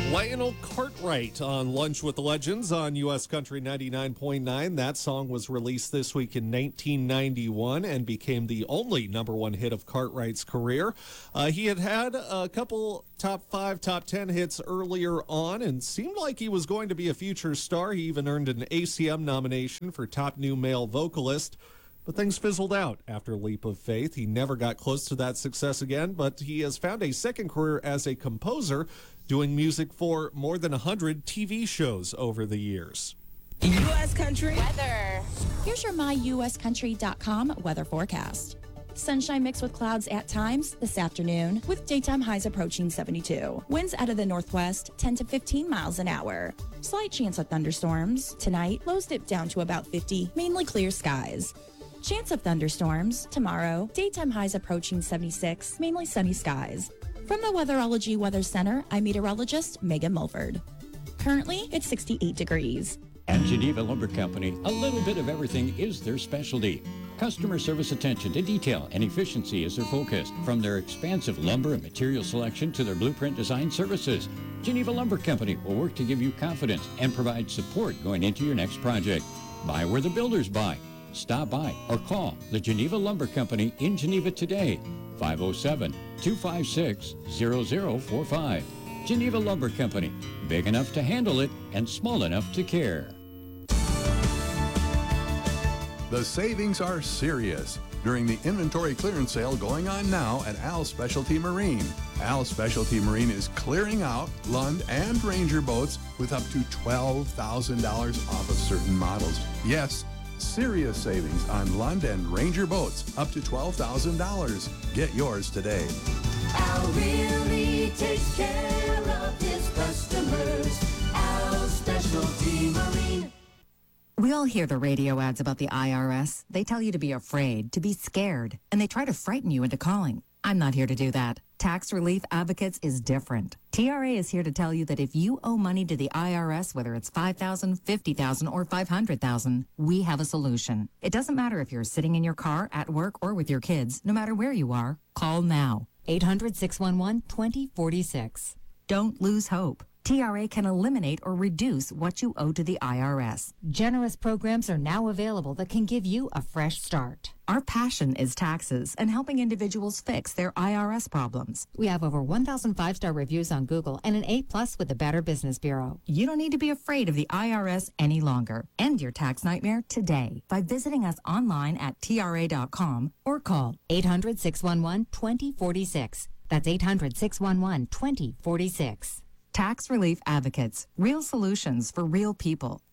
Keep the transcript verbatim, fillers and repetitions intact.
Lionel Cartwright on Lunch with the Legends on U S Country ninety-nine point nine. That song was released this week in nineteen ninety-one and became the only number one hit of Cartwright's career. Uh, he had had a couple top five, top ten hits earlier on and seemed like he was going to be a future star. He even earned an A C M nomination for Top New Male Vocalist. But things fizzled out after Leap of Faith. He never got close to that success again, but he has found a second career as a composer, doing music for more than one hundred T V shows over the years. U S Country weather. Here's your my U S country dot com weather forecast. Sunshine mixed with clouds at times this afternoon, with daytime highs approaching seventy-two. Winds out of the northwest, ten to fifteen miles an hour. Slight chance of thunderstorms. Tonight, lows dip down to about fifty, mainly clear skies. Chance of thunderstorms tomorrow, daytime highs approaching seventy-six, mainly sunny skies. From the Weatherology Weather Center, I'm meteorologist Megan Mulford. Currently, it's sixty-eight degrees. At Geneva Lumber Company, a little bit of everything is their specialty. Customer service attention to detail and efficiency is their focus. From their expansive lumber and material selection to their blueprint design services, Geneva Lumber Company will work to give you confidence and provide support going into your next project. Buy where the builders buy. Stop by or call the Geneva Lumber Company in Geneva today, five oh seven, two five six, zero zero four five. Geneva Lumber Company, big enough to handle it and small enough to care. The savings are serious during the inventory clearance sale going on now at Al Specialty Marine. Al Specialty Marine is clearing out Lund and Ranger boats with up to twelve thousand dollars off of certain models. Yes, serious savings on Lund and Ranger boats, up to twelve thousand dollars. Get yours today. Al really takes care of his customers. Al Specialty Marine. We all hear the radio ads about the I R S. They tell you to be afraid, to be scared, and they try to frighten you into calling. I'm not here to do that. Tax Relief Advocates is different. T R A is here to tell you that if you owe money to the I R S, whether it's five thousand dollars, fifty thousand dollars, or five hundred thousand dollars, we have a solution. It doesn't matter if you're sitting in your car, at work, or with your kids. No matter where you are, call now. eight hundred, six one one, two oh four six. Don't lose hope. T R A can eliminate or reduce what you owe to the I R S. Generous programs are now available that can give you a fresh start. Our passion is taxes and helping individuals fix their I R S problems. We have over one thousand five-star reviews on Google and an A plus with the Better Business Bureau. You don't need to be afraid of the I R S any longer. End your tax nightmare today by visiting us online at T R A dot com or call eight hundred, six one one, two oh four six. That's eight hundred, six one one, two oh four six. Tax Relief Advocates, real solutions for real people.